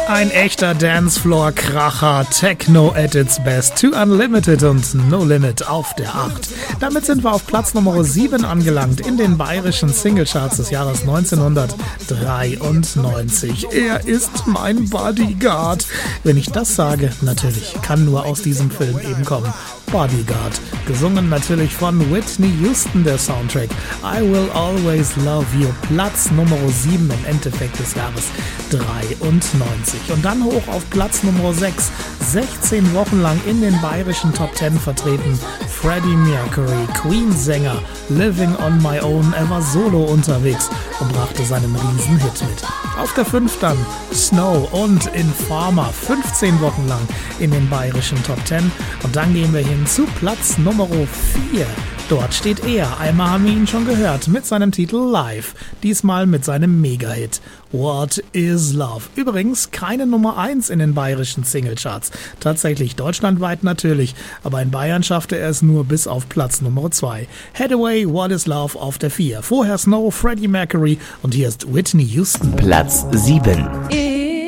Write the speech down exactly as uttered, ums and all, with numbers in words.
Ein echter Dancefloor-Kracher, Techno at its best, Too Unlimited und No Limit auf der acht. Damit sind wir auf Platz Nummer sieben angelangt in den bayerischen Singlecharts des Jahres neunzehnhundertdreiundneunzig. Er ist mein Bodyguard. Wenn ich das sage, natürlich, kann nur aus diesem Film eben kommen. Bodyguard, gesungen natürlich von Whitney Houston, der Soundtrack. I Will Always Love You, Platz Nummer sieben im Endeffekt des Jahres dreiundneunzig. Und dann hoch auf Platz Nummer sechs, sechzehn Wochen lang in den bayerischen Top zehn vertreten, Freddie Mercury, Queen-Sänger, Living on My Own. Er war solo unterwegs und brachte seinen Riesenhit mit. Auf der fünf dann Snow und Informer, fünfzehn Wochen lang in den bayerischen Top zehn. Und dann gehen wir hin zu Platz Nummer vier. Dort steht er, einmal haben wir ihn schon gehört, mit seinem Titel Live, diesmal mit seinem Mega-Hit What is Love. Übrigens keine Nummer eins in den bayerischen Singlecharts, tatsächlich deutschlandweit natürlich, aber in Bayern schaffte er es nur bis auf Platz Nummer zwei. Hathaway, What is Love auf der vier. Vorher Snow, Freddie Mercury und hier ist Whitney Houston. Platz sieben.